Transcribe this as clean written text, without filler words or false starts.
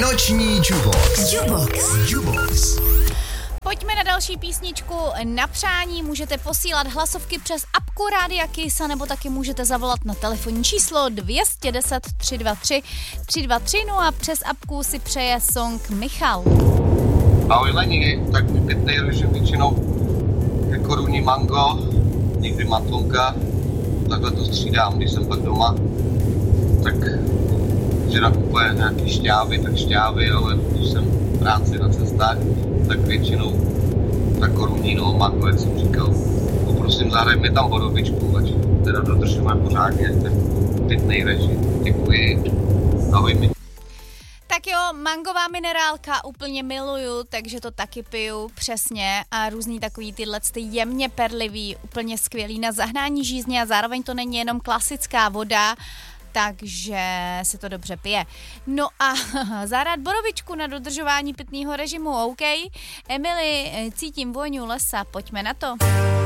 Noční Jubox. Pojďme na další písničku na přání. Můžete posílat hlasovky přes apku Rádia Kiss, nebo taky můžete zavolat na telefonní číslo 210 323 323, no a přes apku si přeje song Michal. Ahoj Leni, tak mi pitnej režim většinou ke korunní mango, někdy matlonka, takhle to střídám, když jsem pak doma, tak že nakupuje nějaký šťávy, tak šťávy, ale když jsem v práci na cestách, tak většinou ta korunní, mango, jak jsem říkal. Poprosím, zahraj mi tam bodovičku, ať teda dodržujeme pořádně ten pitnej režim. Děkuji, ahoj mi. Tak jo, mangová minerálka úplně miluju, takže to taky piju, přesně, a různý takový tyhle jemně perlivý, úplně skvělý na zahnání žízně a zároveň to není jenom klasická voda, takže se to dobře pije. No a zahrát borovičku na dodržování pitného režimu, OK? Emily, cítím vůňu lesa, pojďme na to.